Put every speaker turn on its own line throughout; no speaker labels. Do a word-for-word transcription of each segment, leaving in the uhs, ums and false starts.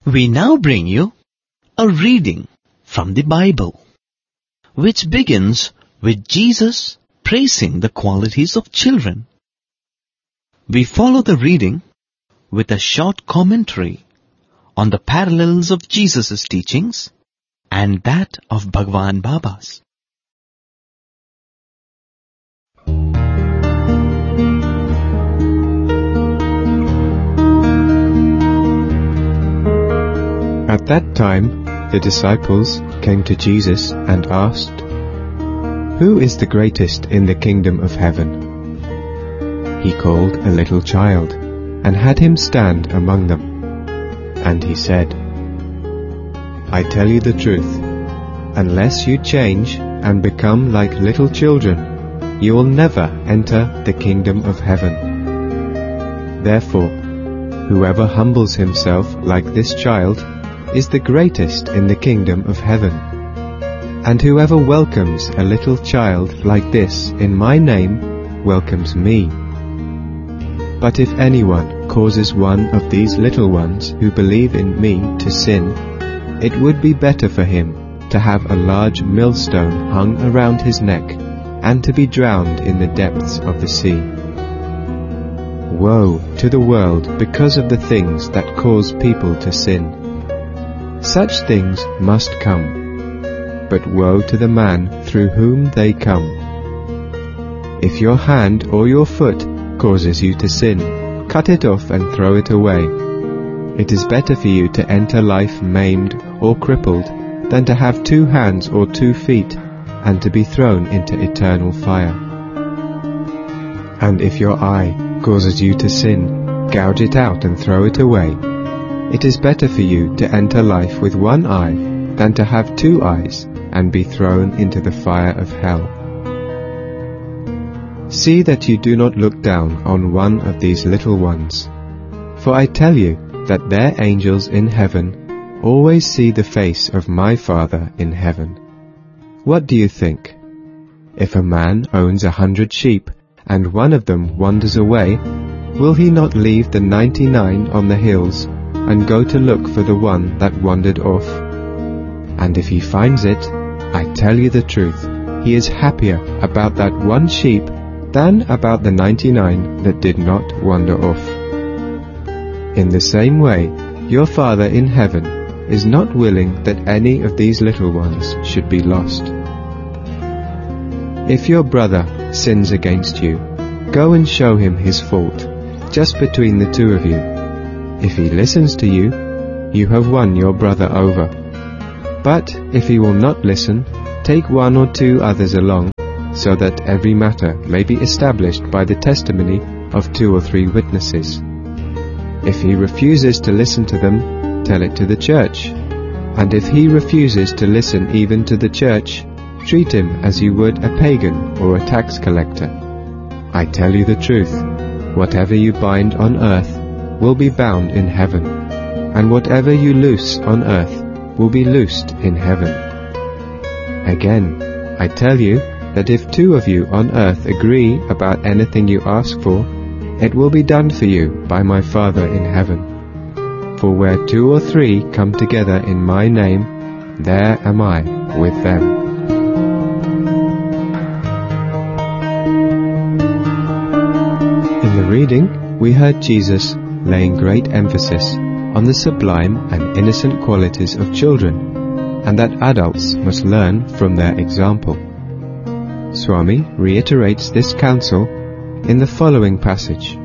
We now bring you a reading from the Bible, which begins with Jesus praising the qualities of children. We follow the reading with a short commentary on the parallels of Jesus' teachings and that of Bhagwan Baba's.
At that time, the disciples came to Jesus and asked, "Who is the greatest in the kingdom of heaven?" He called a little child and had him stand among them. And he said, "I tell you the truth, unless you change and become like little children, you will never enter the kingdom of heaven. Therefore, whoever humbles himself like this child is the greatest in the kingdom of heaven. And whoever welcomes a little child like this in my name welcomes me. But if anyone causes one of these little ones who believe in me to sin, it would be better for him to have a large millstone hung around his neck and to be drowned in the depths of the sea. Woe to the world because of the things that cause people to sin. Such things must come, but woe to the man through whom they come. If your hand or your foot causes you to sin, cut it off and throw it away. It is better for you to enter life maimed or crippled than to have two hands or two feet and to be thrown into eternal fire. And if your eye causes you to sin, gouge it out and throw it away. It is better for you to enter life with one eye than to have two eyes and be thrown into the fire of hell. See that you do not look down on one of these little ones, for I tell you that their angels in heaven always see the face of my Father in heaven. What do you think? If a man owns a hundred sheep and one of them wanders away, will he not leave the ninety-nine on the hills and go to look for the one that wandered off? And if he finds it, I tell you the truth, he is happier about that one sheep than about the ninety-nine that did not wander off. In the same way, your Father in heaven is not willing that any of these little ones should be lost. If your brother sins against you, go and show him his fault, just between the two of you. If he listens to you, you have won your brother over. But if he will not listen, take one or two others along, so that every matter may be established by the testimony of two or three witnesses. If he refuses to listen to them, tell it to the church. And if he refuses to listen even to the church, treat him as you would a pagan or a tax collector. I tell you the truth, whatever you bind on earth will be bound in heaven, and whatever you loose on earth will be loosed in heaven. Again, I tell you that if two of you on earth agree about anything you ask for, it will be done for you by my Father in heaven. For where two or three come together in my name, there am I with them." In the reading, we heard Jesus laying great emphasis on the sublime and innocent qualities of children, and that adults must learn from their example. Swami reiterates this counsel in the following passage.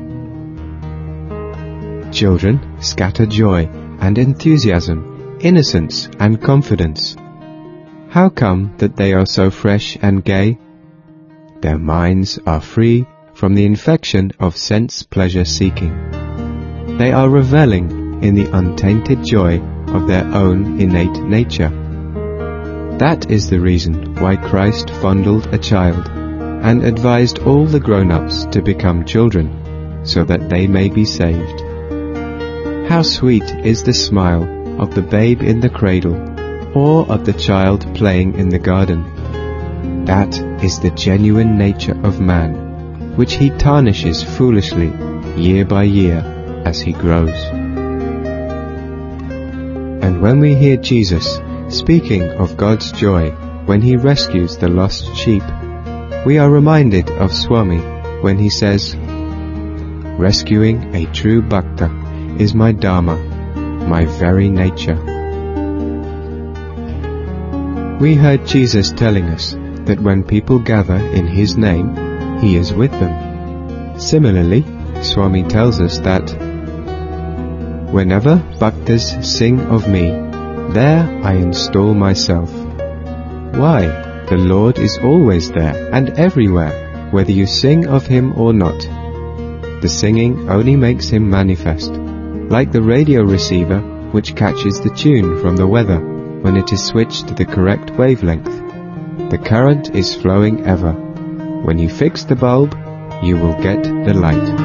Children scatter joy and enthusiasm, innocence and confidence. How come that they are so fresh and gay? Their minds are free from the infection of sense pleasure seeking. They are reveling in the untainted joy of their own innate nature. That is the reason why Christ fondled a child and advised all the grown-ups to become children, so that they may be saved. How sweet is the smile of the babe in the cradle, or of the child playing in the garden. That is the genuine nature of man, which he tarnishes foolishly year by year as he grows. when we hear Jesus speaking of God's joy when he rescues the lost sheep, we are reminded of Swami when he says, "Rescuing a true bhakta is my dharma, my very nature." We heard Jesus telling us that when people gather in his name, he is with them. Similarly, Swami tells us that whenever bhaktas sing of me, there I install myself. Why? The Lord is always there and everywhere, whether you sing of him or not. The singing only makes him manifest, like the radio receiver which catches the tune from the weather when it is switched to the correct wavelength. The current is flowing ever. When you fix the bulb, you will get the light.